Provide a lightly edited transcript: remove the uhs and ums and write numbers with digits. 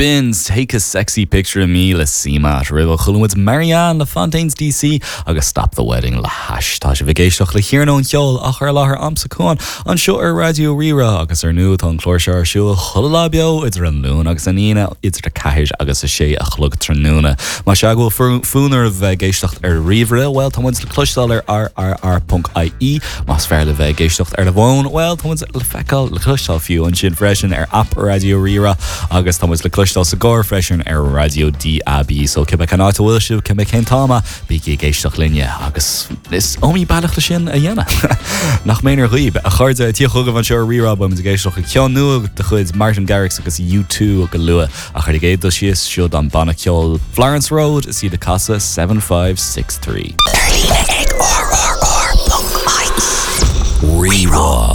Bins, take a sexy picture of me, le Sima, River Chulwoods, Marianne, Le Fontaines DC, agus stop the wedding, le hashtag vigéisteach le Hierno and Yol, Achar Lahar Amsacon, on show Radio Rira, agus nuth on Clorshar Shul, Hulalabio, it's Ranlun, agus Anina, it's the Kahij, agus a Shay, a Chlug Tranuna. Mashagwell Funer of Geistocht Rivra, well, Thomas le Clushdaller rrr.ie, Masfair le Geistocht Levon, well, Thomas le Fecal, le Clushtal Few, and Shin Freshen app Radio Rira, agus Thomas le Clushtal Sagor Freshen Radio DAB, so Quebec and Arta Wilshire, Quebec Tama, Biki Geistocht Linia, agus this Omi Badach Shin a Yena. Nach Mainer Rieb, a Harza Tiahoga van Shore Rira, but the Geistoch Kyon Nu, the Hoods, Martin Garrix, agus U2, Galua, a Hardigate Doshies, showed on Banakol, Florence Road, see the Casa 7563. Rira.